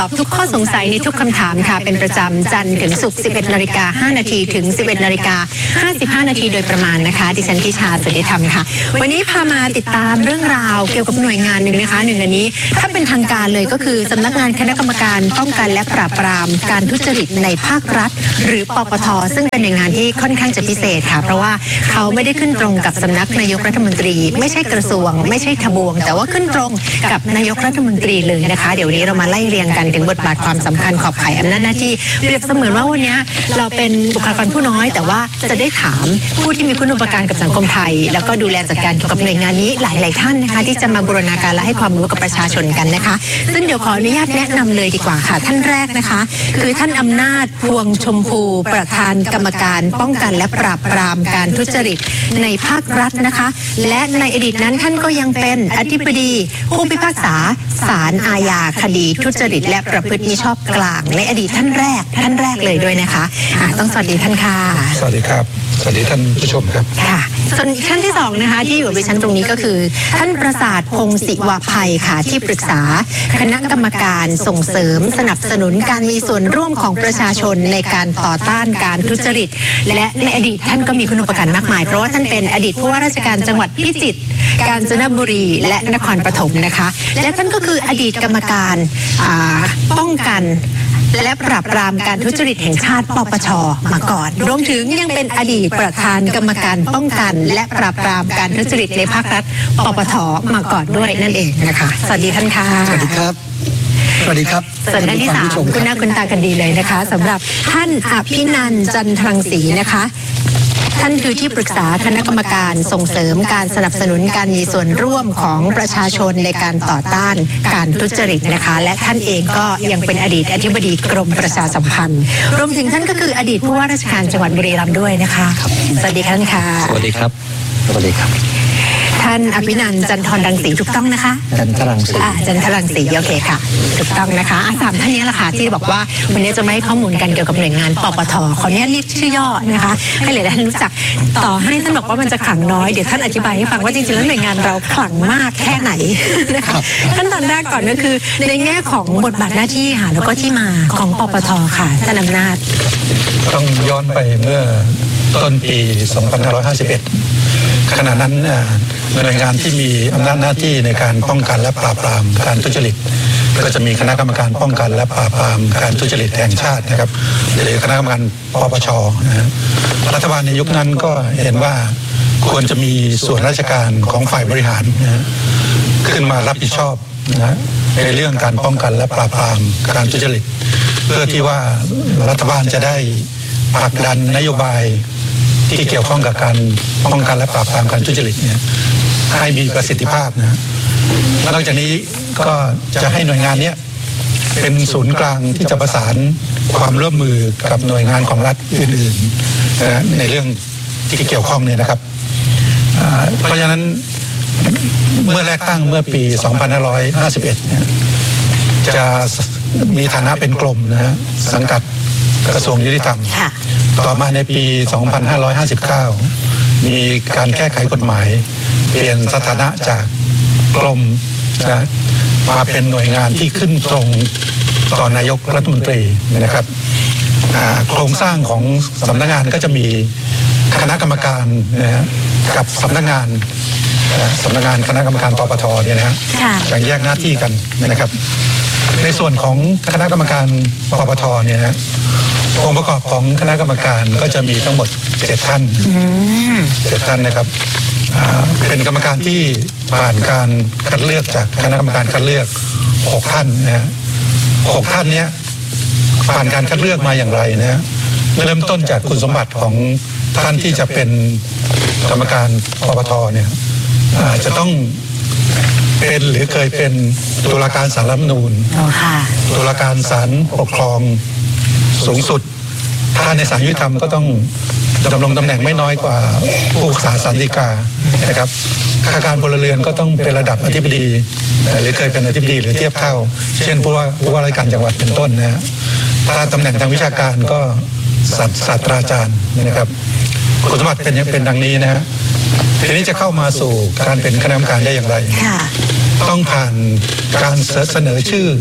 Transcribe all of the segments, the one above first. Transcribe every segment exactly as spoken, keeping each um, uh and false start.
ตอบทุกข้อสงสัยในทุกคำถามค่ะเป็นประจำจันทร์ถึงศุกร์ สิบเอ็ดนาฬิกาห้านาทีถึง สิบเอ็ดนาฬิกาห้าสิบห้านาทีโดยประมาณนะคะดิฉันทิชาสุทธิธรรมค่ะวันนี้พามาติดตามเรื่องราวเกี่ยวกับหน่วยงานหนึ่งนะคะหนึ่งอันนี้ถ้าเป็นทางการเลยก็คือสำนักงานคณะกรรมการป้องกันและปราบปรามการทุจริตในภาครัฐหรือปปท.ซึ่งเป็นหน่วยงานที่ค่อนข้างจะพิเศษค่ะเพราะว่าเขาไม่ได้ขึ้นตรงกับสำนักนายกรัฐมนตรีไม่ใช่กระทรวงไม่ใช่ทบวงแต่ว่าขึ้นตรงกับนายกรัฐมนตรีเลยนะคะเดี๋ยวนี้เรามาไล่เรียงกันถึงบทบาทความสำคัญขอบข่ายอำนาจหน้าที่เปรียบเสมือนว่าวันนี้เราเป็นบุคลากรผู้น้อยแต่ว่าจะได้ถามผู้ที่มีคุณูปการกับสังคมไทยแล้วก็ดูแลจัดการเกี่ยวกับหน่วยงานนี้หลายๆท่านนะคะที่จะมาบูรณาการและให้ความรู้กับประชาชนกันนะคะซึ่งเดี๋ยวขออนุญาตแนะนำเลยดีกว่าค่ะท่านแรกนะคะคือท่านอำนาจพวงชมพูประธานกรรมการป้องกันและปราบปรามการทุจริตในภาครัฐนะคะและในอดีตนั้นท่านก็ยังเป็นอธิบดีผู้พิพากษาศาลอาญาคดีทุจริตและประพฤติมิชอบกลางในอดีตท่านแรกท่านแรกเลยด้วยนะคะะต้องสวัสดีท่านค่ะสวัสดีครับสวัสดีท่านผู้ชมครับค่ะส่วนท่านที่สองนะคะที่อยู่กับดิฉันตรงนี้ก็คือท่านประสาทพงศิวาภัยค่ะที่ปรึกษาคณะกรรมการส่งเสริมสนับสนุนการมีส่วนร่วมของประชาชนในการต่อต้านการทุจริตและในอดีตท่านก็มีคุณูปการมากมายเพราะว่าท่านเป็นอดีตผู้ว่าราชการจังหวัดพิจิตรกาญจนบุรีและนครปฐมนะคะและท่านก็คืออดีตกรรมการป้องกันและปราบปรามการทุจริตแห่งชาติปปช.มาก่อนรวมถึงยังเป็นอดีตประธานกรรมการป้องกันและปราบปรามการทุจริตในภาครัฐปปท.มาก่อนด้วยนั่นเองนะคะสวัสดีท่านค่ะสวัสดีครับสวัสดีครับส่วนท่านที่สามคุณหน้าคุณตากันดีเลยนะคะสำหรับท่านอภินันท์จันทรังสีนะคะท่านคือที่ปรึกษาคณะกรรมการส่งเสริมการสนับสนุนการมีส่วนร่วมของประชาชนในการต่อต้านการทุจริตนะคะและท่านเองก็ยังเป็นอดีตอธิบดีกรมประชาสัมพันธ์รวมถึงท่านก็คืออดีตผู้ว่าราชการจังหวัดบุรีรัมย์ด้วยนะคะสวัสดีท่านค่ะสวัสดีครับสวัสดีครับท่านอภินันท์จันทรังสีถูกต้องนะคะจันทรังสีอ่าจันทรังสีโอเคค่ะถูกต้องนะคะสามท่านนี้แหละค่ะที่บอกว่าวันนี้จะมาให้ข้อมูลกันเกี่ยวกับหน่วยงานปปท.ขออนุญาตเรียกชื่อย่อนะคะให้หลายท่านรู้จักต่อให้ท่านบอกว่ามันจะขลังน้อยเดี๋ยวท่านอธิบายให้ฟังว่าจริงๆแล้วหน่วยงานเราขลังมากแค่ไหนนะคะขั้นตอนแรกก่อนก็คือในแง่ของบทบาทหน้าที่ค่ะแล้วก็ที่มาของปปท.ค่ะท่านอำนาจต้องย้อนไปเมื่อต้นปีสองพันห้าร้อยห้าสิบเอ็ดขณะนั้นหน่วยงานที่มีอำนาจหน้าที่ในการป้องกันและปราบปรามการทุจริตก็จะมีคณะกรรมการป้องกันและปราบปรามการทุจริตแห่งชาตินะครับหรือคณะกรรมการปปช.นะฮะรัฐบาลในยุคนั้นก็เห็นว่าควรจะมีส่วนราชการของฝ่ายบริหารนะขึ้นมารับผิดชอบนะในเรื่องการป้องกันและปราบปรามการทุจริตเพื่อที่ว่ารัฐบาลจะได้ผลักดันนโยบายที่เกี่ยวข้องกับการป้องกันและปราบปรามการทุจริตเนี่ยให้มีประสิทธิภาพนะนอกจากนี้ก็จะให้หน่วยงานนี้เป็นศูนย์กลางที่จะประสานความร่วมมือกับหน่วยงานของรัฐอื่นๆนะในเรื่องที่เกี่ยวข้องเนี่ยนะครับเพราะฉะนั้นเมื่อแรกตั้งเมื่อปีสองพันห้าร้อยห้าสิบเอ็ดเนี่ยจะมีฐานะเป็นกรมนะฮะสังกัดกระทรวงยุติธรรมต่อมาในปีสองพันห้าร้อยห้าสิบเก้ามีการแก้ไขกฎหมายเปลี่ยนสถานะจากกรมนะมาเป็นหน่วยงานที่ขึ้นตรงต่อนายกรัฐมนตรีนะครับโครงสร้างของสำนักงานก็จะมีคณะกรรมการนะฮะกับสำนักงานสำนักงานคณะกรรมการปปท.เนี่ยนะฮะแบ่งแยกหน้าที่กันนะครับในส่วนของคณะกรรมการปปท.เนี่ยนะองค์ประกอบของคณะกรรมการก็จะมีทั้งหมดเจ็ดท่านเจ็ดท่านนะครับเป็นกรรมการที่ผ่านการคัดเลือกจากคณะกรรมการคัดเลือกหกท่านนะฮะหกท่านเนี้ยผ่านการคัดเลือกมาอย่างไรนะฮะเริ่มต้นจากคุณสมบัติของท่านที่จะเป็นกรรมการปปท.เนี่ยจะต้องเป็นหรือเคยเป็นตุลาการศาลรัฐธรรมนูญตุลาการศาลปกครองสูงสุดถ้าในศาลยุติธรรมก็ต้องดำรงตำแหน่งไม่น้อยกว่าผู้พิพากษาศาลฎีกานะครับข้าราชการพลเรือนก็ต้องเป็นระดับอธิบดีหรือเคยเป็นอธิบดีหรือเทียบเท่าเช่นผู้ว่าผู้ว่าราชการจังหวัดเป็นต้นนะฮะถ้าตำแหน่งทางวิชาการก็ศาสตราจารย์นะครับคุณสมบัติเป็นเป็นดังนี้นะฮะทีนี้จะเข้ามาสู่การเป็นคณะกรรมการได้อย่างไรต้องผ่านการเสนอชื่อ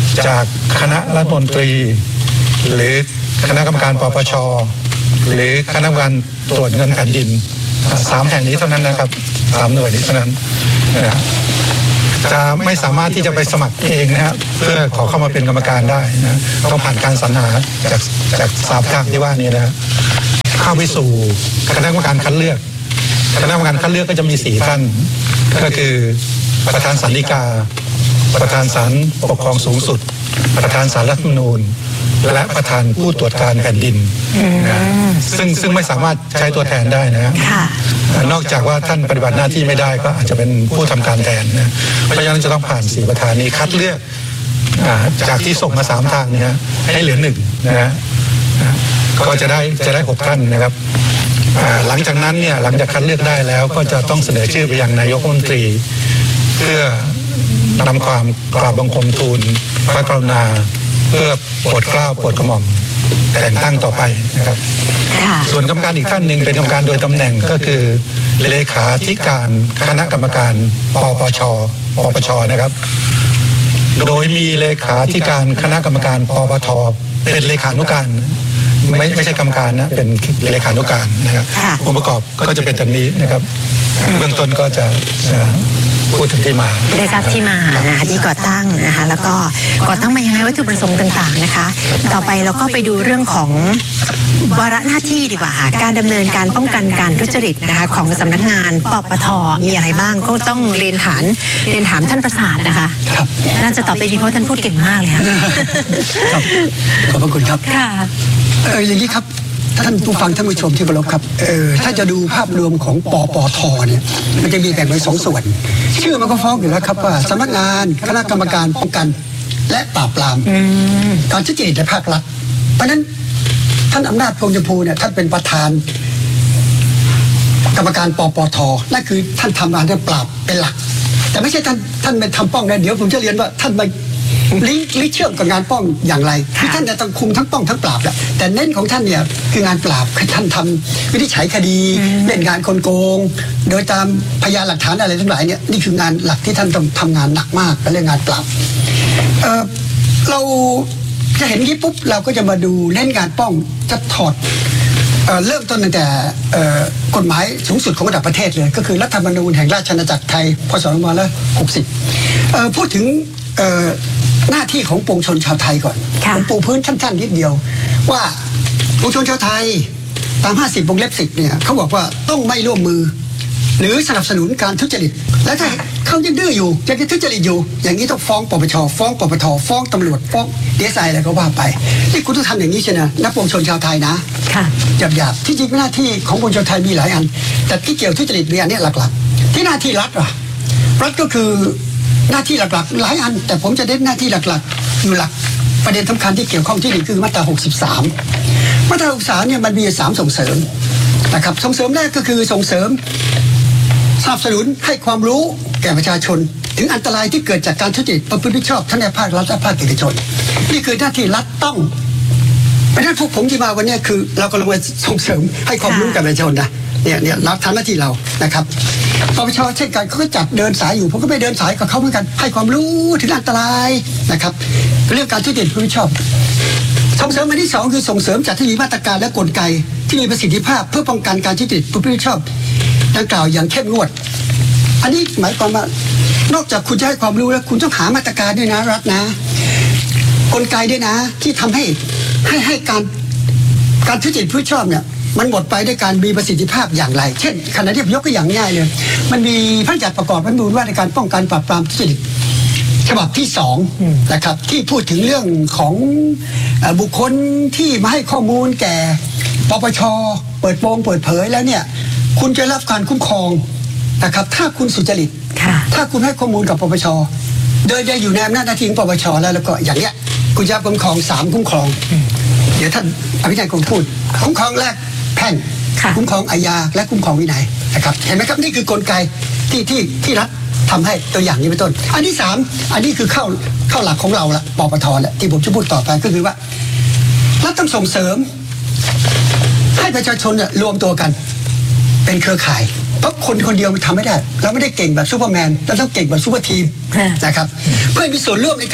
จากคณะรัฐมนตรีหรือคณะกรรมการปปชหรือคณะกรรมการตรวจเงินแผ่นดินสามแห่งนี้เท่านั้นนะครับสามหน่วยนี้เท่านั้นนะจะไม่สามารถที่จะไปสมัครเองนะครับเพื่อขอเข้ามาเป็นกรรมการได้นะต้องผ่านการสรรหาจากจากสามทางที่ว่านี้นะเข้าไปสู่คณะกรรมการคัดเลือกคณะกรรมการคัดเลือกก็จะมีสี่ท่านก็คือประธานศาลฎีกาประธานศาลปกครองสูงสุดประธานศาลรัฐธรรมนูญและประธานผู้ตรวจการแผ่นดินนะซึ่งซึ่งไม่สามารถใช้ตัวแทนได้นะนอกจากว่าท่านปฏิบัติหน้าที่ไม่ได้ก็อาจจะเป็นผู้ทำการแทนนะเพราะฉะนั้นจะต้องผ่านสี่ประธานนี้คัดเลือกจากที่ส่งมาสามทางนะให้เหลือหนึ่งนะฮะก็จะได้จะได้หกท่านนะครับหลังจากนั้นเนี่ยหลังจากคัดเลือกได้แล้วก็จะต้องเสนอชื่อไปยังนายกรัฐมนตรีเพื่อนำความกราบบังคมทูลพระกรุณาเพื่อโปรดเกล้าโปรดกระหม่อมแต่งตั้งต่อไปนะครับส่วนกรรมการอีกท่านหนึ่งเป็นกรรมการโดยตำแหน่งก็คือเลขาธิการคณะกรรมการปปชปปชนะครับโดยมีเลขาธิการคณะกรรมการปปทเป็นเลขานุการไม่ไม่ใช่กรรมการนะเป็นเลขานุการนะครับองค์ประกอบก็จะเป็นแบบนี้นะครับเบื้องต้นก็จะพูดถึงที่มาได้ทราบที่มานะคะที่ก่อตั้งนะคะแล้วก็ก่อตั้งมายังไงวัตถุประสงค์ต่างๆนะคะต่อไปเราก็ไปดูเรื่องของวาระหน้าที่ดีกว่าการดำเนินการป้องกันการทุจริตนะคะของสำนักงานปปทมีอะไรบ้างก็ต้องเรียนถามเรียนถามท่านประสาทนะคะน่าจะตอบไปดีเพราะท่านพูดเก่งมากเลยค่ะขอบพระคุณครับค่ะเอออย่างนี้ครับท่านผู้ฟังท่านผู้ชมที่เคารพครับเออถ้าจะดูภาพรวมของปปทเนี่ยมันจะมีแบ่งเป็นสองส่วนชื่อมันก็ฟ้องอยู่แล้วครับว่าสำนักงานคณะกรรมการป้องกันและปราบปรามการทุจริตในภาครัฐเพราะนั้นท่านอำนาจพงษ์ชมพูเนี่ยท่านเป็นประธานกรรมการปปทนั่นคือท่านทำงานเรื่องปราบเป็นหลักแต่ไม่ใช่ท่านท่านเป็นทำป้องนะเดี๋ยวผมจะเรียนว่าท่านไปลิงก์ลิงก์เชื่อมกับงานป้องอย่างไรคือท่านจะต้องคุมทั้งป้องทั้งปราบแหละแต่เน้นของท่านเนี่ยคืองานปราบท่านทำวินิจฉัยคดีเล่นงานคนโกงโดยตามพยานหลักฐานอะไรทั้งหลายเนี่ยนี่คืองานหลักที่ท่านต้องทำงานหนักมากเรื่องงานปราบเออเราจะเห็นนี้ปุ๊บเราก็จะมาดูเล่นงานป้องจะถอดเอ่อเริ่มต้นตั้งแต่เอ่อกฎหมายสูงสุดของระดับประเทศเลยก็คือรัฐธรรมนูญแห่งราชอาณาจักรไทยพศสองพันห้าร้อยหกสิบเอ่อพูดถึงเอ่อหน้าที่ของปวงชนชาวไทยก่อนผมปูพื้นสั้นๆนิดเดียวว่าปวงชนชาวไทยตามห้าสิบวงเล็บสิบเนี่ยเขาบอกว่าต้องไม่ร่วมมือหรือสนับสนุนการทุจริตและถ้าเขายังดื้ออยู่ยังจะทุจริตอยู่อย่างนี้ต้องฟ้องปปชฟ้องปปทฟ้องตำรวจฟ้องดีเอสไออะไรก็ว่าไปนี่คุณต้องทำอย่างนี้ใช่ไหมนักปวงชนชาวไทยนะหยาบๆที่จริงหน้าที่ของปวงชนชาวไทยมีหลายอันแต่ที่เกี่ยวทุจริตมีอันนี้หลักๆที่หน้าที่รัฐอ่ะรัฐก็คือหน้าที่หลักๆหลายอันแต่ผมจะเน้นหน้าที่หลักๆอยู่หลักประเด็นสำคัญที่เกี่ยวข้องที่นี่คือมาตราหกสิบสามมาตราหกสิบสามเนี่ยมันมีสามส่งเสริมนะครับส่งเสริมแรกก็คือส่งเสริมสนับสนุนให้ความรู้แก่ประชาชนถึงอันตรายที่เกิดจากการทุจริตประพฤติมิชอบทั้งในภาครัฐและภาคเอกชนนี่คือหน้าที่รัฐต้องเพราะฉะนั้นพวกผมที่มาวันนี้คือเรากำลังไปส่งเสริมให้ความรู้แก่ประชาชนนะเนี่ยเนี่ยรับทำหน้าที่เรานะครับปปชเช่นกันเขาก็จัดเดินสายอยู่ผมก็ไปเดินสายกับเขาเหมือนกันให้ความรู้ถึงอันตรายนะครับเรื่องการทุจริตประพฤติมิชอบส่งเสริมอันที่สองคือส่งเสริมจัดให้มีมาตรการและกลไกที่มีประสิทธิภาพเพื่อป้องกันการทุจริตประพฤติมิชอบดังกล่าวอย่างเข้มงวดอันนี้หมายความว่านอกจากคุณจะให้ความรู้แล้วคุณต้องหามาตรการด้วยนะรัฐนะกลไกด้วยนะที่ทำให้ให้ให้การการทุจริตประพฤติมิชอบเนี่ยมันหมดไปด้วยการมีประสิทธิภาพอย่างไรเช่นขณะที่ผมยกตัวอย่างง่ายเลยมันมีพระราชบัญญัติประกอบรัฐธรรมนูญว่าในการป้องกันปราบปรามทุจริตฉบับที่สองนะครับที่พูดถึงเรื่องของบุคคลที่มาให้ข้อมูลแก่ปปชเปิดโปงเปิดเผยแล้วเนี่ยคุณจะรับการคุ้มครองนะครับถ้าคุณสุจริตถ้าคุณให้ข้อมูลกับปปชโดยจะอยู่ในอำนาจหน้าที่ของปปชแล้วแล้วก็อย่างเนี้ยคุณจะคุ้มครองสามคุ้มครองเดี๋ยวท่านอภิชัยคงพูดคุ้มครองแรกแพ่งคุ้มครองอาญาและคุ้มครองวินัยนะครับเห็นไหมครับนี่คือกลไกที่ที่ที่รัฐทำให้ตัวอย่างนี้เป็นต้นอันที่สามอันนี้คือเข้าเข้าหลักของเราละปปทแหละที่ผมจะพูดต่อไปก็คือว่ารัฐต้องส่งเสริมให้ประชาชนเนี่ยรวมตัวกันเป็นเครือข่ายเพราะคนคนเดียวมันทำไม่ได้เราไม่ได้เก่งแบบซูเปอร์แมนเราต้องเก่งแบบซูเปอร์ทีมนะครับเพื่อมีส่วนร่วมในการ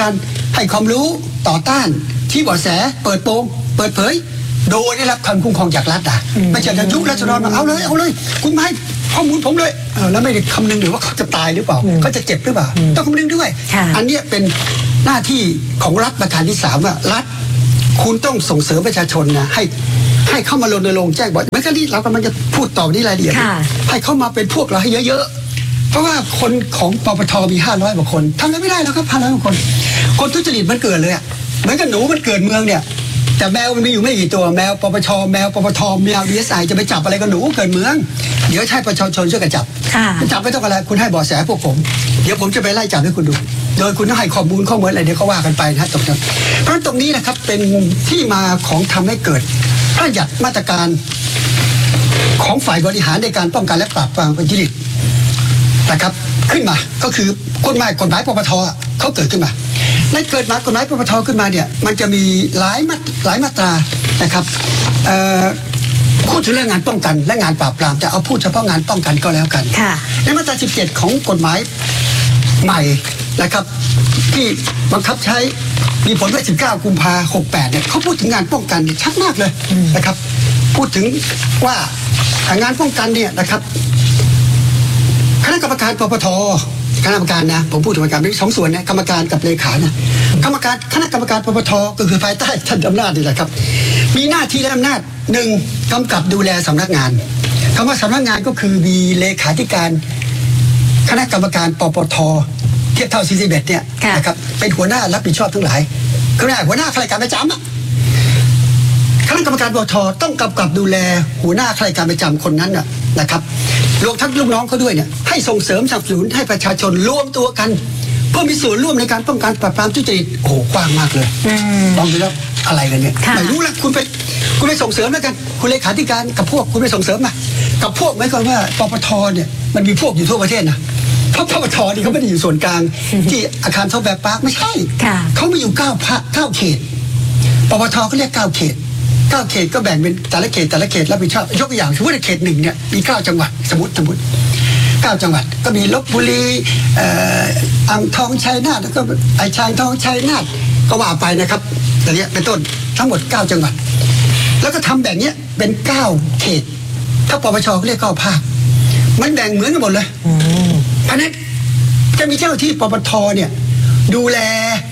ให้ความรู้ต่อต้านที่เบาะแสเปิดโปงเปิดเผยโดยได้รับการคุ้มครองจากรัฐอ่ะไม่ใช่จะยุราษฎรมาเอาเลยเอาเลยคุณมาให้ข้อมูลผมเลยเออแล้วไม่ได้คำนึงหรือว่าเขาจะตายหรือเปล่าเขาจะเจ็บหรือเปล่าต้องคำนึงด้วยอันนี้เป็นหน้าที่ของรัฐประการที่สามว่ารัฐคุณต้องส่งเสริมประชาชนนะให้ให้เข้ามารณรงค์แจ้งบอกไม่ก็นี่เรากำลังจะพูดต่อนี้รายละเอียดให้เข้ามาเป็นพวกเราให้เยอะๆเพราะว่าคนของปปทมีห้าร้อยกว่าคนทำอะไรไม่ได้แล้วครับห้าร้อยกว่าคนคนทุจริตมันเกิดเลยอ่ะเหมือนกับหนูมันเกิดเมืองเนี่ยแต่แมวมันมีอยู่ไม่กี่ตัวแมวปปชแมวปปทแมวดีเอสไอจะไปจับอะไรกับหนูเกิดเมืองเดี๋ยวใช้ประชาชนช่วยกันจับจับไม่ต้องอะไรคุณให้เบาะแสพวกผมเดี๋ยวผมจะไปไล่จับให้คุณดูโดยคุณต้องให้ข้อมูลข้อมูลอะไรเดี๋ยวเขาว่ากันไปนะตรงนี้เพราะตรงนี้นะครับเป็นที่มาของทำให้เกิดประหยัดมาตรการของฝ่ายบริหารในการป้องกันและปราบปรามการทุจริตนะครับขึ้นมาก็คือกฎหมายกฎหมายปปทเขาเกิดขึ้นมาในเกิดมากฎหมายปปทขึ้นมาเนี่ยมันจะมีหลายมาหลายมาตรานะครับพูดถึงเรื่องงานป้องกันและงานปราบปรามแต่เอาพูดเฉพาะงานป้องกันก็แล้วกันในมาตราสิบเจ็ดของกฎหมายใหม่นะครับที่บังคับใช้มีผลวันที่สิบเก้ากุมภาพันธ์หกสิบแปดเนี่ยเขาพูดถึงงานป้องกันเนี่ยชัดมากเลยนะครับพูดถึงว่างานป้องกันเนี่ยนะครับคณะกรรมการปปทคณะกรรมการนะผมพูดถึงกรรมการเป็นสองส่วนนะกรรมการกับเลขานะกรรมการคณะกรรมการปปทก็คือภายใต้ท่านอำนาจนี่แหละครับมีหน้าที่และอำนาจหนึ่งกำกับดูแลสำนักงานคำว่าสำนักงานก็คือมีเลขาธิการคณะกรรมการปปทเทียบเท่า สี่สิบเอ็ด เนี่ยนะครับเป็นหัวหน้ารับผิดชอบทั้งหลายคือหัวหน้าข้าราชการประจำอะคณะกรรมการปปทต้องกำกับดูแลหัวหน้าข้าราชการประจำคนนั้นน่ะนะครับรวมทั้งลูกน้องเขาด้วยเนี่ยให้ส่งเสริมสนับสนุนให้ประชาชนร่วมตัวกันเพื่อมีส่วนร่วมในการป้องกันปราบปรามทุจริตโอ้โหกว้างมากเลยลองดูแล้วอะไรกันเนี่ยไม่รู้ละคุณไปคุณไปส่งเสริมแล้วกันคุณเลขาธิการกับพวกคุณไปส่งเสริมมากับพวกหมายความว่าปปทเนี่ยมันมีพวกอยู่ทั่วประเทศนะเพราะปปทนี่เขาไม่ได้อยู่ส่วนกลางที่อาคารทอแบบปาร์คไม่ใช่เขามาอยู่เก้าพักเก้าเขตปปทเขาเรียกเก้าเขตเก้าเขตก็แบ่งเป็นแต่ละเขตแต่ละเขตรับผิดชอบยกตัวอย่างสมมติในเขตหนึ่งเนี่ยมีเก้าจังหวัดสมมติสมมติเก้าจังหวัดก็มีลพบุรีอ่างทองชัยนาทแล้วก็ไอ้ชัยทองชัยนาทก็ว่าไปนะครับแต่เนี้ยเป็นต้นทั้งหมดเก้าจังหวัดแล้วก็ทำแบ่งเนี้ยเป็นเก้าเขตถ้าปปชเขาเรียกเก้าภาคมันแบ่งเหมือนกันหมดเลยเพราะนั้นจะมีเจ้าที่ปปทเนี่ยดูแล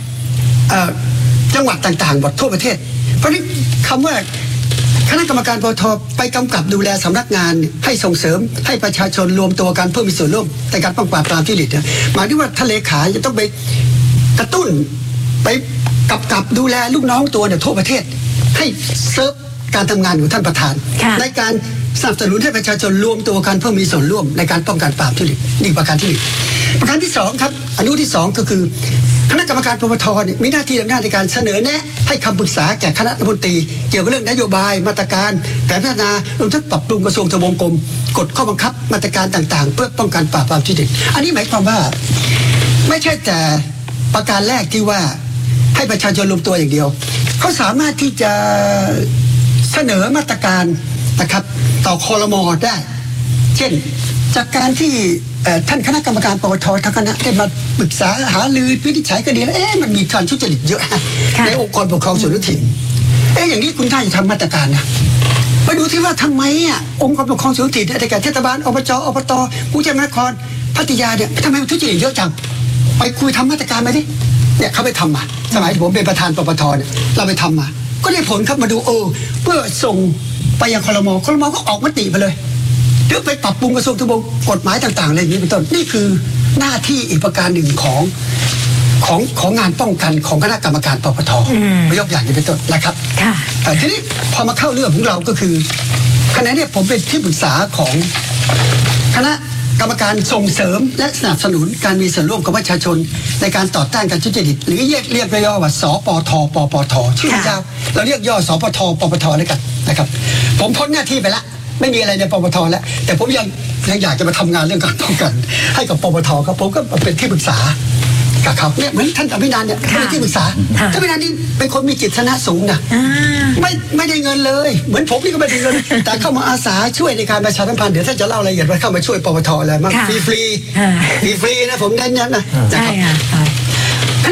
จังหวัดต่างๆหมดทั่วประเทศเพราะนี้คำว่าคณะกรรมการปปทไปกำกับดูแลสำนักงานให้ส่งเสริมให้ประชาชนรวมตัวกันเพื่อมีส่วนร่วมในการป้องกันปราบทุจริตหมายถึงว่าทะเลขาจะต้องไปกระตุ้นไปกำกับดูแลลูกน้องตัวเนี่ยทั่วประเทศให้เซิร์ฟการทำงานของท่านประธานในการสนับสนุนให้ประชาชนรวมตัวกันเพื่อมีส่วนร่วมในการป้องกันปราบทุจริตนี่ประการที่หนึ่งประการที่สองครับอนุที่สองก็คือคณะกรรมการปปทเนี่ยมีหน้าที่อำนาจในการเสนอแนะให้คำปรึกษาแก่คณะรัฐมนตรีเกี่ยวกับเรื่องนโยบายมาตรการแผนพัฒนารวมทั้งปรับปรุงกระทรวงทบวงกรมกฎข้อบังคับมาตรการต่างๆเพื่อป้องกันปราบปรามทุจริตอันนี้หมายความว่าไม่ใช่แต่ประการแรกที่ว่าให้ประชาชนรวมตัวอย่างเดียวเขาสามารถที่จะเสนอมาตรการนะครับต่อครม.ได้เช่นจากการที่ท่านคณะกรรมการปปททั้งคณะได้มาปรึกษาหารือวินิจฉัยก็ดีแล้วเอ๊ะมันมีการทุจริตเยอะในองค์กรปกครองส่วนท้องถิ่นเอ๊ะอย่างนี้คุณท่านจะทำมาตรการนะไปดูที่ว่าทำไมอ่ะองค์กรปกครองส่วนท้องถิ่นในการเทศบาลอบจอบตกรุงเทพมหานครพัทยาเนี่ยทำไมมันทุจริตเยอะจังไปคุยทำมาตรการมาดิเนี่ยเขาไปทำมาสมัยผมเป็นประธานปปทเนี่ยเราไปทำมาก็ได้ผลครับมาดูเออเพื่อส่งไปยังครม.ครม.ก็ออกมติไปเลยหรือไปปรับปรุงกระทรวงทบวงกฎหมายต่างๆอะไรอย่างนี้เป็นต้นนี่คือหน้าที่อีกประการหนึ่งของของของงานป้องกันของคณะกรรมการปปทยกอย่างนี้เป็นต้นนะครับทีนี้พอมาเข้าเรื่องของเราก็คือขณะนี้ผมเป็นที่ปรึกษาของคณะกรรมการส่งเสริมและสนับสนุนการมีส่วนร่วมของประชาชนในการต่อต้านการทุจริตหรือเรียกเรียกย่อว่าสปทปปทชื่อยาวเราเรียกย่อสปทปปทเลยกันนะครับผมพ้นหน้าที่ไปแล้วไม่มีอะไรในปปทแล้วแต่ผมยังยังอยากจะมาทำงานเรื่องการป้องกันให้กับปปทครับผมก็เป็นที่ปรึกษากับเขาเนี่ยเหมือนท่านอภินันท์เนี่ยเป็นที่ปรึกษาท่านอภินันท์นี่เป็นคนมีจิตสนะสูงนะไม่ไม่ได้เงินเลยเหมือนผมนี่ก็ไม่ได้เงินแต่เข้ามาอาสาช่วยในการประชาสัมพันธ์เดี๋ยวท่านจะเล่ารายละเอียดว่าเข้ามาช่วยปปทอะไรมั้งฟรีฟรีฟรีฟรีนะผมได้ยันนะนะครับคณะ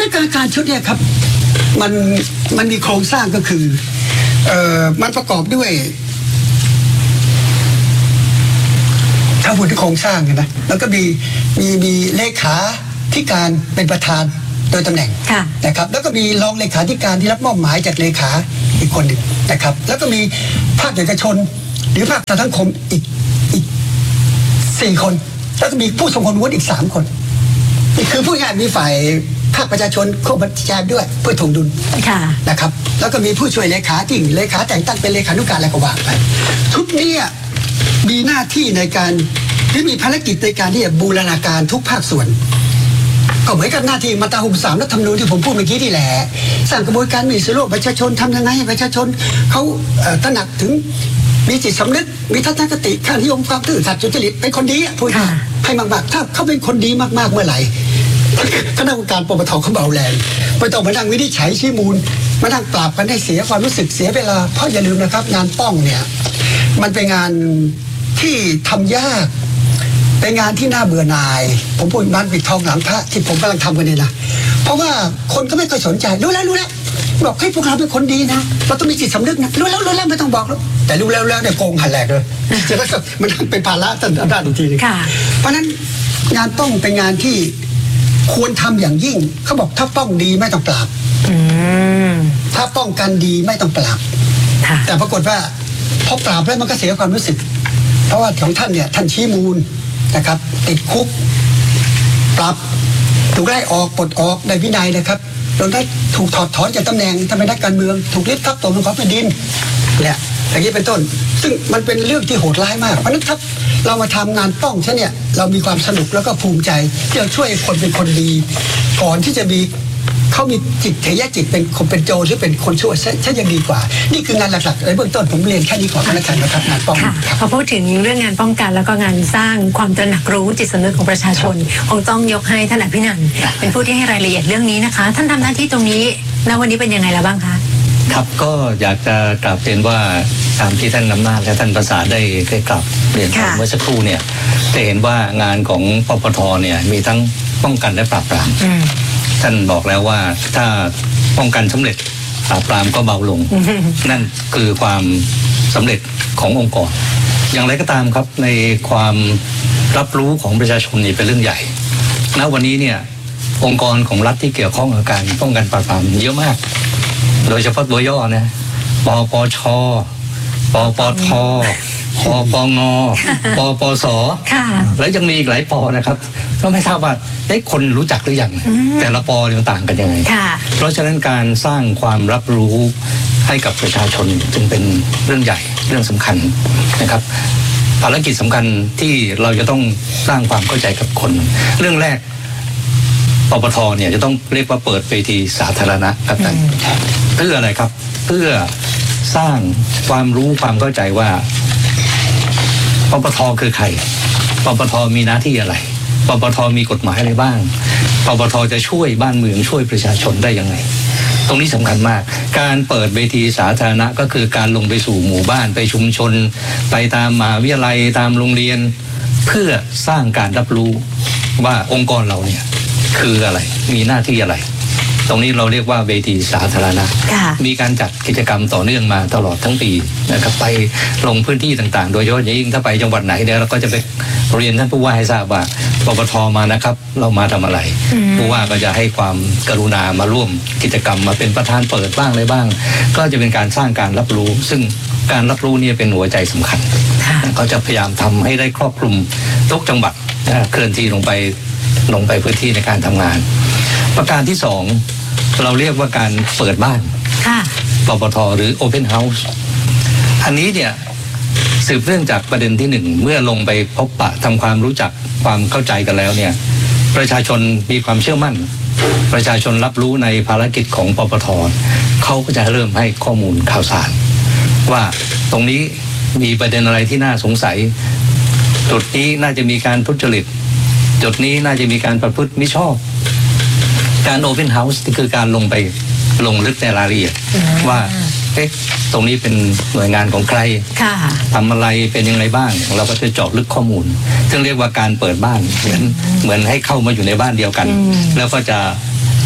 ณะกรรมการชุดเนี่ยครับมันมันมีโครงสร้างก็คือเอ่อมันประกอบด้วยถ้าพูดถึงโครงสร้างเห็นไหมแล้วก็มีมีมีเลขาธิการเป็นประธานโดยตำแหน่งนะครับแล้วก็มีรองเลขาธิการที่รับมอบหมายจากเลขาอีกคนหนึ่งนะครับแล้วก็มีภาคเอกชนหรือภาคสังคมอีกอีกสี่คนแล้วก็มีผู้ทรงคุณวุฒิอีกสามคนนี่คือผู้งานมีฝ่ายภาคประชาชนควบบัญชาด้วยเพื่อถ่วงดุลนะครับแล้วก็มีผู้ช่วยเลขาจริงเลขาแต่งตั้งเป็นเลขานุการอะไรก็ว่าไปชุดนี้มีหน้าที่ในการที่มีภารกิจในการที่จะบูรณาการทุกภาคส่วนก็เหมือนกับหน้าที่มาตราหกสิบสามรัฐธรรมนูญที่ผมพูดเมื่อกี้ที่แหละสร้างกระบวนการมีส่วนร่วมประชาชนทำยังไงให้ประชาชนเขาตระหนักถึงมีจิตสำนึกมีทัศนคติค่านิยมความซื่อสัตย์สุจริตเป็นคนดีพูดให้มากๆถ้าเขาเป็นคนดีมากๆเมื่อไหร่คณะกรรมการปปทเขาเบาแรงไม่ต้องมานั่งวินิจฉัยชี้มูลมานั่งปราบกันให้เสียความรู้สึกเสียเวลาเพราะอย่าลืมนะครับงานป้องเนี่ยมันเป็นงานที่ทำยากเป็นงานที่น่าเบื่อหน่ายผมพูดมันปิดทองหลังพระที่ผมกำลังทำกันเนี่ยนะเพราะว่าคนก็ไม่ค่อยสนใจรู้แล้วรู้แล้วบอกให้พวกเราเป็นคนดีนะเราต้องมีจิตสำนึกนะรู้แล้วรู้แล้วไม่ต้องบอกแล้วแต่รู้แล้วแล้วเนี่ยโกงหันแหลกเลยจะได้มันเป็นภาระต้นด้านอีกทีนึงเพราะนั้นงานป้องเป็นงานที่ควรทำอย่างยิ่งเขาบอกถ้าป้องดีไม่ต้องปราบถ้าป้องกันดีไม่ต้องปราบแต่ปรากฏว่าพอปราบแล้วมันก็เสียความรู้สึกเพราะว่าของท่านเนี่ยท่านชี้มูลนะครับติดคุกปรับถูกไล่ออกปลดออกในวินัยนะครับโดนได้ถูกถอดถอนจากตำแหน่งทำให้นักการเมืองถูกยึดทรัพย์ตัวของแผ่นดินเนี่ยอย่างนี้เป็นต้นซึ่งมันเป็นเรื่องที่โหดร้ายมากเพราะนั้นครับเรามาทำงานป้องใช่เนี่ยเรามีความสนุกแล้วก็ภูมิใจที่จะช่วยคนเป็นคนดีก่อนที่จะมีเขามีจิตเทยจิตเป็นคนเป็นโจรหรือเป็นคนชั่วใช่ยังดีกว่านี่คืองานหลักๆในเบื้องต้นผมเรียนแค่นี้ก่อนแล้วกันนะครับงานป้องกันพอพูดถึงเรื่องงานป้องกันแล้วก็งานสร้างความตระหนักรู้จิตสำนึกของประชาชนคงต้องยกให้ท่านอภินันท์เป็นผู้ที่ให้รายละเอียดเรื่องนี้นะคะท่านทำหน้าที่ตรงนี้ณวันนี้เป็นยังไงแล้วบ้างคะครับก็อยากจะกราบเรียนว่าตามที่ท่านอำนาจและท่านประสานได้ได้กราบเรียนเมื่อสักครู่เนี่ยจะเห็นว่างานของปปทเนี่ยมีทั้งป้องกันและปราบปรามท่านบอกแล้วว่าถ้าป้องกันสำเร็จปราบปรามก็เบาลงนั่นคือความสำเร็จขององค์กรอย่างไรก็ตามครับในความรับรู้ของประชาชนนี่เป็นเรื่องใหญ่ณวันนี้เนี่ยองค์กรของรัฐที่เกี่ยวข้องกับการป้องกันปราบปรามเยอะมากโดยเฉพาะตัวย่อนะปปชปปทปปงปปสแล้วยังมีอีกหลายปนะครับก็ไม่ทราบว่าได้คนรู้จักหรือยังแต่ละปเนี่ยต่างกันยังไงเพราะฉะนั้นการสร้างความรับรู้ให้กับประชาชนจึงเป็นเรื่องใหญ่เรื่องสำคัญนะครับภารกิจสำคัญที่เราจะต้องสร้างความเข้าใจกับคนเรื่องแรกปปทเนี่ยจะต้องเรียกว่าเปิดเวทีสาธารณะครับท่านเพื่ออะไรครับเพื่อสร้างความรู้ความเข้าใจว่าปปทคือใครปปทมีหน้าที่อะไรปปทมีกฎหมายอะไรบ้างปปทจะช่วยบ้านเมืองช่วยประชาชนได้ยังไงตรงนี้สำคัญมากการเปิดเวทีสาธารณะก็คือการลงไปสู่หมู่บ้านไปชุมชนไปตามมหาวิทยาลัยตามโรงเรียนเพื่อสร้างการรับรู้ว่าองค์กรเราเนี่ยคืออะไรมีหน้าที่อะไรตรงนี้เราเรียกว่าเวทีสาธารณะมีการจัดกิจกรรมต่อเนื่องมาตลอดทั้งปีนะครับไปลงพื้นที่ต่างๆโดยเฉพาะอย่างยิ่งถ้าไปจังหวัดไหนเนี่ยเราก็จะไปเรียนท่านผู้ว่าให้ทราบว่าปปทมานะครับเรามาทำอะไรผู้ว่าก็จะให้ความกรุณามาร่วมกิจกรรมมาเป็นประธานเปิดบ้างอะไรบ้างก็จะเป็นการสร้างการรับรู้ซึ่งการรับรู้เนี่ยเป็นหัวใจสำคัญเขาจะพยายามทำให้ได้ครอบคลุมทุกจังหวัดเคลื่อนที่ลงไปลงไปพื้นที่ในการทำงานประการที่สองเราเรียกว่าการเปิดบ้านปปทหรือ Open House อันนี้เนี่ยสืบเนื่องจากประเด็นที่หนึ่งเมื่อลงไปพบปะทำความรู้จักความเข้าใจกันแล้วเนี่ยประชาชนมีความเชื่อมั่นประชาชนรับรู้ในภารกิจของปปทเขาก็จะเริ่มให้ข้อมูลข่าวสารว่าตรงนี้มีประเด็นอะไรที่น่าสงสัยจุดนี้น่าจะมีการทุจริตจุดนี้น่าจะมีการประพฤติมิชอบการโอเพนเฮาส์คือการลงไปลงลึกในรายละเอียดว่าเอ๊ะตรงนี้เป็นหน่วยงานของใครทำอะไรเป็นยังไงบ้างเราก็จะเจาะลึกข้อมูลซึ่งเรียกว่าการเปิดบ้านเหมือนเหมือนให้เข้ามาอยู่ในบ้านเดียวกันแล้วก็จะช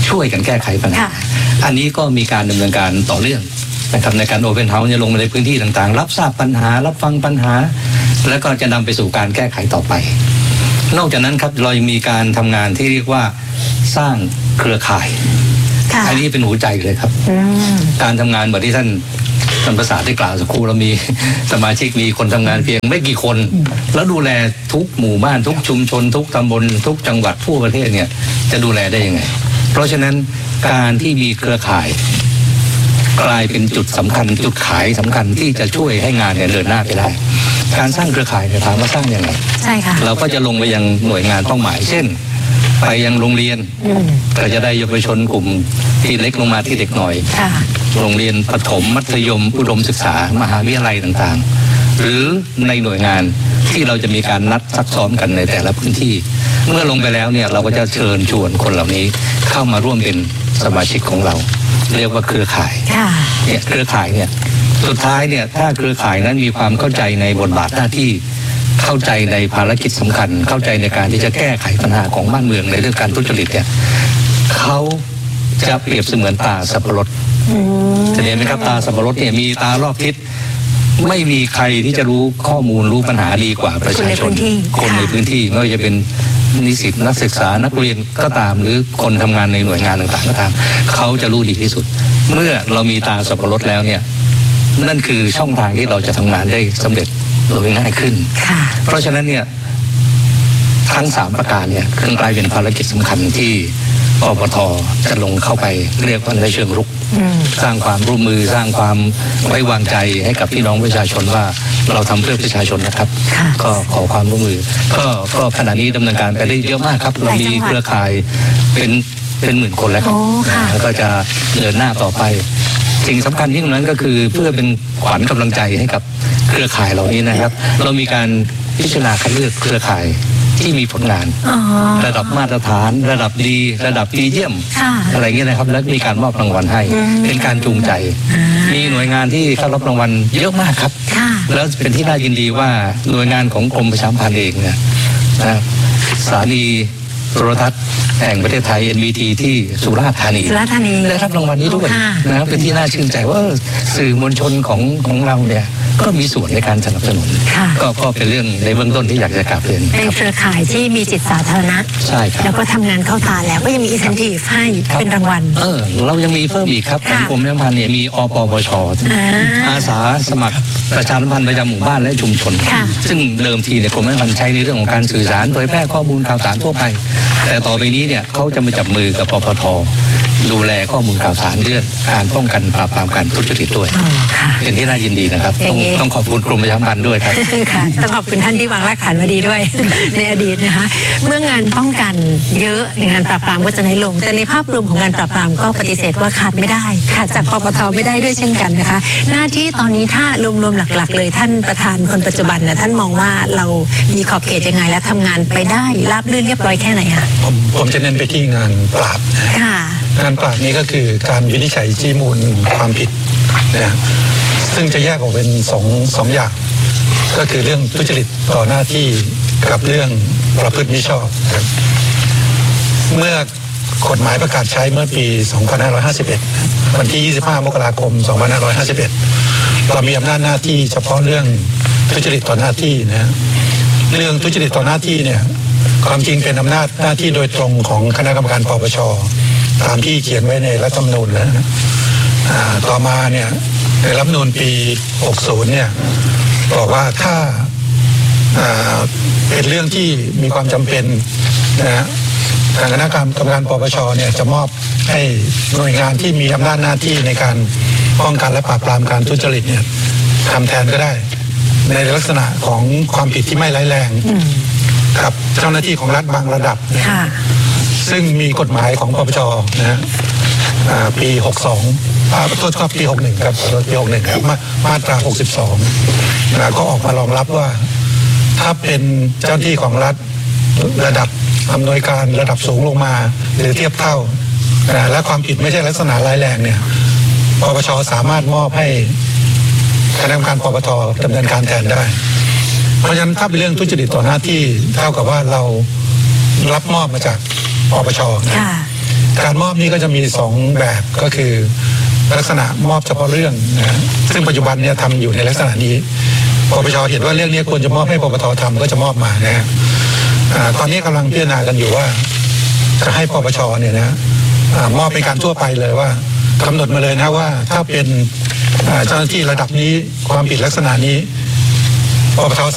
ช่วยกันแก้ไขปัญหาอันนี้ก็มีการดำเนินการต่อเนื่องนะครับในการโอเพนเฮาส์จะลงมาในพื้นที่ต่างๆรับทราบปัญหารับฟังปัญหาแล้วก็จะนำไปสู่การแก้ไขต่อไปนอกจากนั้นครับเรายังมีการทำงานที่เรียกว่าสร้างเครือข่ายอันนี้เป็นหัวใจเลยครับการทำงานเหมือนที่ท่านท่านประสาทได้กล่าวสักครู่เรามีสมาชิกมีคนทำงานเพียงไม่กี่คนแล้วดูแลทุกหมู่บ้านทุกชุมชนทุกตำบลทุกจังหวัดทั่วประเทศเนี่ยจะดูแลได้ยังไงเพราะฉะนั้นการที่มีเครือข่ายกลายเป็นจุดสำคัญจุดขายสำคัญที่จะช่วยให้งานเนี่ยเดินหน้าไปได้การสร้างเครือข่ายเนี่ยถามว่าสร้างยังไงใช่ค่ะเราก็จะลงไปยังหน่วยงานเป้าหมายเช่นไปยังโรงเรียนก็จะได้เยาวชนกลุ่มที่เล็กลงมาที่เด็กหน่อยโรงเรียนประถมมัธยมอุดมศึกษามหาวิทยาลัยต่างๆหรือในหน่วยงานที่เราจะมีการนัดซักซ้อมกันในแต่ละพื้นที่เมื่อลงไปแล้วเนี่ยเราก็จะเชิญชวนคนเหล่านี้เข้ามาร่วมเป็นสมาชิกของเราเรียกว่าเครือข่ายเนี่ยเครือข่ายเนี่ยสุดท้ายเนี่ยถ้าเครือข่ายนั้นมีความเข้าใจในบทบาทหน้าที่เข้าใจในภารกิจสำคัญเข้าใจในการที่จะแก้ไขปัญหาของบ้านเมืองในเรื่องการทุจริตเนี่ยเขาจะเปรียบเสมือนตาสับปะรดจะเห็นไหมครับตาสับปะรดเนี่ยมีตารอบทิศไม่มีใครที่จะรู้ข้อมูลรู้ปัญหาดีกว่าประชาชนคนในพื้นที่ไม่ว่าจะเป็นนิสิตนักศึกษานักเรียนก็ตามหรือคนทำงานในหน่วยงานต่างๆก็ตามเขาจะรู้ดีที่สุดเมื่อเรามีตาสับปะรดแล้วเนี่ยนั่นคือช่องทางที่เราจะทำงานได้สำเร็จโดยง่ายขึ้นเพราะฉะนั้นเนี่ยทั้งสามประการเนี่ยกลายเป็นภารกิจสำคัญที่ปปท.จะลงเข้าไปเรียกว่าในเชิงรุกสร้างความร่วมมือสร้างความไว้วางใจให้กับพี่น้องประชาชนว่าเราทำเพื่อประชาชนนะครับก็ขอความร่วมมือก็ก็ขณะนี้ดำเนินการไปได้เยอะมากครับเรามีเครือข่ายเป็นเป็นหมื่นคนแล้วครับแล้วก็จะเดินหน้าต่อไปสิ่งสำคัญที่ตรงนั้นก็คือเพื่อเป็นขวัญกำลังใจให้กับเครือข่ายเหล่านี้นะครับเรามีการพิจารณาคัดเลือกเครือข่ายที่มีผลงานระดับมาตรฐานระดับดีระดับดีเยี่ยมอะไรเงี้ยนะครับแล้วมีการมอบรางวัลให้เป็นการจูงใจมีหน่วยงานที่เข้ารับรางวัลเยอะมากครับแล้วเป็นที่น่ายินดีว่าหน่วยงานของกรมประชาสัมพันธ์เองเนี่ยสถานีโทรทัศน์แห่งประเทศไทย เอ็น วี ที ที่สุราษฎร์ธานีได้รับรางวัลนี้ด้วยนะครับเป็นที่น่าชื่นใจว่าสื่อมวลชนของของเราเนี่ยก็มีส่วนในการสนับสนุนก็ก็เป็นเรื่องในเบื้องต้นที่อยากจะกราบเรียนเป็นเครือข่ายที่มีจิตสาธารณะใช่ครับแล้วก็ทำงานเข้าตาแล้วก็ยังมีอินเซนทีฟให้เป็นรางวัลเออเรายังมีเพิ่มอีกครับของกรมประชาสัมพันธ์เนี่ยมีอปปชอาสาสมัครประชาสัมพันธ์ประจำหมู่บ้านและชุมชนซึ่งเดิมทีเนี่ยกรมประชาสัมพันธ์ใช้ในเรื่องของการสื่อสารเผยแพร่ข้อมูลข่าวสารทั่วไปแต่ต่อไปนี้เนี่ยเขาจะมาจับมือกับปปท.ดูแลข้อมูลข่าวสารเรื่องการป้องกันปราบปรามการทุจริตด้วยเป็นที่น่ายินดีนะครับต้องต้องขอบคุณกรมประชาสัมพันธ์ด้วยครับค่ะต้องขอบคุณท่านที่วางรากฐานมาดีด้วยในอดีตนะคะเมื่องานป้องกันเยอะงานปราบปรามก็จะน้อยลงแต่ในภาพรวมของงานปราบปรามก็ปฏิเสธว่าขาดไม่ได้ขาดจากปปท.ไม่ได้ด้วยเช่นกันนะคะหน้าที่ตอนนี้ถ้ารวมๆหลักๆเลยท่านประธานคนปัจจุบันนะท่านมองว่าเรามีขอบเขตยังไงและทำงานไปได้ราบรื่นเรียบร้อยแค่ไหนคะผมผมจะเน้นไปที่งานปราบงานปราบนี้ก็คือการวินิจฉัยชี้มูลความผิดนะซึ่งจะแยกออกเป็นสองสองอย่างก็คือเรื่องทุจริตต่อหน้าที่กับเรื่องประพฤติมิชอบเมื่อกฎหมายประกาศใช้เมื่อปี สองพันห้าร้อยห้าสิบเอ็ด วันที่ ยี่สิบห้า มกราคม สองพันห้าร้อยห้าสิบเอ็ด เรามีอำนาจหน้าที่เฉพาะเรื่องทุจริตต่อหน้าที่นะเรื่องทุจริตต่อหน้าที่เนี่ยความจริงเป็นอำนาจหน้าที่โดยตรงของคณะกรรมการปปช.ตามที่เขียนไว้ในรัฐธรรมนูญแล้วนะต่อมาเนี่ยในรัฐธรรมนูญปี หกสิบ เนี่ยบอกว่าถ้าเป็นเรื่องที่มีความจำเป็นนะทางคณะกรรมการปปช.เนี่ยจะมอบให้หน่วยงานที่มีอำนาจหน้าที่ในการป้องกันและปราบปรามการทุจริตเนี่ยทำแทนก็ได้ในลักษณะของความผิดที่ไม่ร้ายแรงกับเจ้าหน้าที่ของรัฐบางระดับซึ่งมีกฎหมายของปปช.นะฮะปี หกสิบสองโทษครับปี หกสิบเอ็ด ครับปี หกสิบเอ็ด ครับมาตรา หกสิบสองนะก็ออกมารองรับว่าถ้าเป็นเจ้าหน้าที่ของรัฐระดับอำนวยการระดับสูงลงมาหรือเทียบเท่านะและความผิดไม่ใช่ลักษณะร้ายแรงเนี่ยปปช.สามารถมอบให้คณะกรรมการปปท.ดำเนินการแทนได้เพราะฉะนั้นถ้าเป็นเรื่องทุจริตต่อหน้าที่เท่ากับว่าเรารับมอบมาจากปปช.นะแการมอบนี้ก็จะมีสองแบบก็คือลักษณะมอบเฉพาะเรื่องนะซึ่งปัจจุบันเนี่ยทำอยู่ในลักษณะนี้ปปชเห็นว่าเรื่องนี้ควรจะมอบให้ปปททำก็จะมอบมานะฮะตอนนี้กำลังพิจารณากันอยู่ว่าจะให้ปปชเนี่ยนะมอบเป็นการทั่วไปเลยว่ากำหนดมาเลยนะว่าถ้าเป็นเจ้าหน้าที่ระดับนี้ความผิดลักษณะนี้ปปช